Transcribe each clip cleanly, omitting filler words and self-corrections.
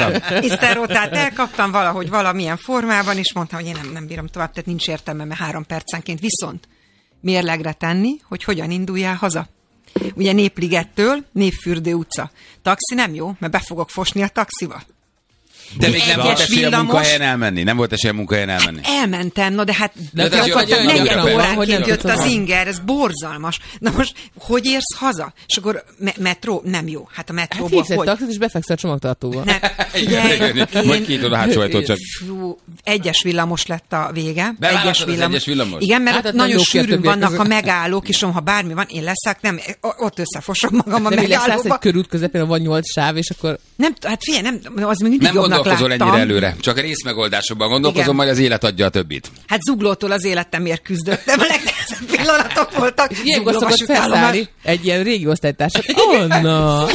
Iszterrótát elkaptam valahogy valamilyen formában, és mondtam, hogy én nem bírom tovább, tehát nincs értelme, mert 3 percenként. Viszont mérlegre tenni, hogy hogyan induljál haza. Ugye Népligettől Népfürdő utca. Taxi nem jó, mert be fogok fosni a taxival. De még nem volt esélye a munkahelyen elmenni? Nem volt esélye a munkahelyen elmenni? Hát elmentem, no de hát gyakorlatilag 4 óránként jött az inger, ez borzalmas. Na most, hogy érsz haza? És akkor metró? Nem jó. Hát a metróból hívsz egy taxit, és befekszel a csomagtartóba. Majd kinyitod a hátsó ajtót csak. Egyes villamos lett a vége. Egyes villamos? Igen, mert nagyon sűrűn vannak a megállók, és ha bármi van, én leszek, nem, ott összefosom magam a megállóba. Nem, lesz egy körút közepén, van 8 sáv, és akkor... Nem, hát figyelj, az még mindig jobbnak gondolkozol ennyire előre. Csak a részmegoldásokban gondolkozom, majd az élet adja a többit. Hát zuglótól az életemért küzdöttem. A legnehezebb pillanatok voltak. Ilyenkor szokott felszállni egy ilyen régi osztálytársat. Anna!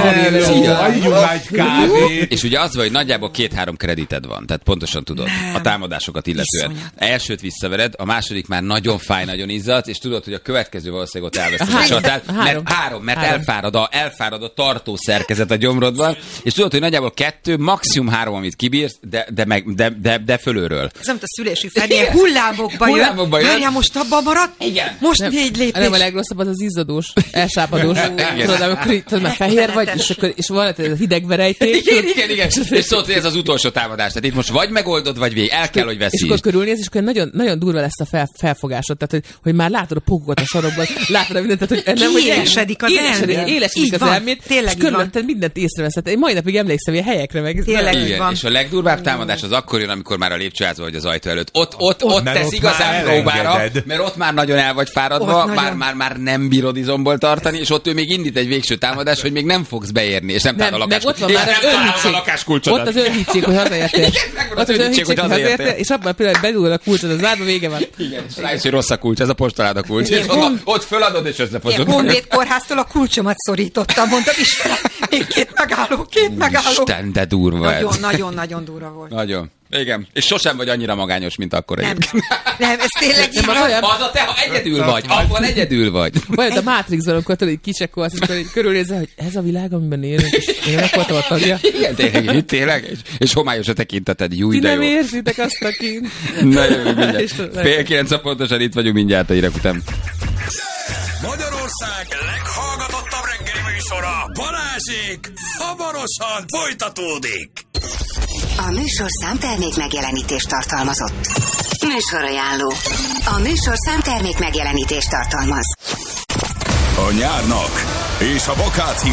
És ugye az van, hogy nagyjából 2-3 kredited van. Tehát pontosan tudod a támadásokat illetően. Elsőt visszavered, a második már nagyon fáj, nagyon izzad, és tudod, hogy a következő valószínűleg ott elveszted a csatát. Mert elfárad a tartó szerkezet a gyomrodban, és tudod, hogy nagyjából 2, maximum 3, amit kibírsz, de fölülről. Ez nem a szülési fenél hullámokba jön. Várjál, most abban marad? Igen. Most 4 lépés. Nem a legrosszabb az izzadós, elsápadós. Tudod, amikor már fehér vagy, és van egy hideg verejték. Igen. És szóval, hogy ez az utolsó támadás. Tehát itt most vagy megoldod, vagy végig. El kell, hogy veszítsd. És akkor körülnéz, és akkor nagyon, nagyon durva lesz a felfogásod. Tehát, hogy már látod a pókokat a sarokban, látod a mindent, tehát, hogy nem, hogy élesedik az elmét. Élesedik az elmét, és körülötted mindent észreveszed. Én mai napig emlékszem ilyen helyekre meg. Tényleg van. És a legdurvább támadás az akkor jön, amikor már a lépcsőházban vagy az ajtó előtt. Ott tesz igazán próbára, mert ott már nagyon el vagy fáradva, már nem bírod izomból tartani, és ott ő még indít egy végső támadás, hogy még nem fogsz beérni, és nem talál a lakáskulcsodat. Ott az önhittség, hogy hazaértél. Ott az önhittség, hogy hazaértél, és abban a pillanatban bedugod a kulcsod az zárba, vége van. Igen, és rájössz, hogy rossz a kulcs, ez a postaláda kulcs. És ott föladod, és összefosod. Honvéd kórháztól a kulcsomat szorítottam, mondtam, Istenem, még 2 megálló. Isten, de durva ez. Nagyon durva volt. Nagyon. Igen. És sosem vagy annyira magányos, mint akkor egyébként. Nem, ez tényleg nem az te, ha egyedül vagy. Abban egyedül vagy. Vagy a Matrixban, amikor tudod, hogy kicsekkolsz, amikor körülnézel, hogy ez a világ, amiben élünk, és én nem voltam a tagja. Igen, tényleg. És homályos a tekinteted. Jó, ti de nem jó. érzitek azt a kint. Na jó, mindjárt. 8:30 pontosan itt vagyunk mindjárt a hírek után. Magyarország leghallgatottabb reggeli műsora, Balázsék, hamarosan folytatódik. A műsorszám termék megjelenítést tartalmazott. Műsorajánló. A műsorszám termék megjelenítést tartalmaz. A nyárnak és a vakáció